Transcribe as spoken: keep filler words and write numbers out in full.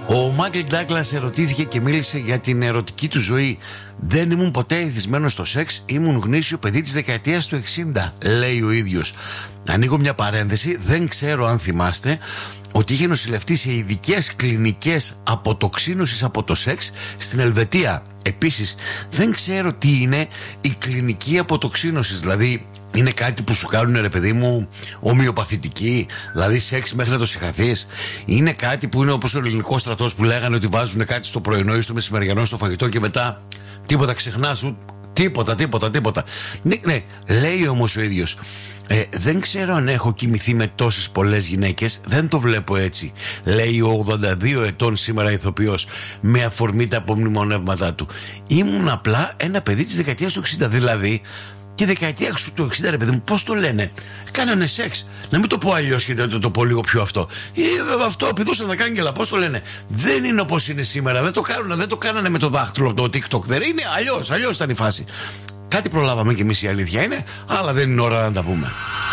Ο Μάικλ Ντάγκλας ερωτήθηκε και μίλησε για την ερωτική του ζωή. Δεν ήμουν ποτέ εθισμένος στο σεξ, ήμουν γνήσιο παιδί της δεκαετίας του εξήντα, λέει ο ίδιος. Ανοίγω μια παρένθεση, δεν ξέρω αν θυμάστε ότι είχε νοσηλευτεί σε ειδικές κλινικές αποτοξίνωσης από το σεξ στην Ελβετία. Επίσης, δεν ξέρω τι είναι η κλινική αποτοξίνωσης, δηλαδή είναι κάτι που σου κάνουν, ρε παιδί μου, ομοιοπαθητική, δηλαδή σεξ μέχρι να το συγχαθείς. Είναι κάτι που είναι όπως ο ελληνικός στρατός που λέγανε ότι βάζουν κάτι στο πρωινό ή στο μεσημεριανό στο φαγητό και μετά τίποτα ξεχνάς, σου, τίποτα, τίποτα, τίποτα. Ναι, ναι, λέει όμως ο ίδιος. Ε, δεν ξέρω αν έχω κοιμηθεί με τόσες πολλές γυναίκες, δεν το βλέπω έτσι, λέει ο ογδόντα δύο ετών σήμερα ηθοποιός, με αφορμή τα απομνημονεύματά του. Ήμουν απλά ένα παιδί της δεκαετίας του εξήντα, δηλαδή. Και η δεκαετία του εξήντα, ρε παιδί μου, πώς το λένε? Κάνανε σεξ. Να μην το πω αλλιώς και το, το, το πω λίγο πιο αυτό. Ή, αυτό πηδούσαν τα κάγκελα, πώς το λένε? Δεν είναι όπως είναι σήμερα. Δεν το κάνουν, δεν το κάνανε με το δάχτυλο από το TikTok. Δεν είναι αλλιώς, αλλιώς ήταν η φάση. Κάτι προλάβαμε κι εμείς, η αλήθεια είναι, αλλά δεν είναι ώρα να τα πούμε.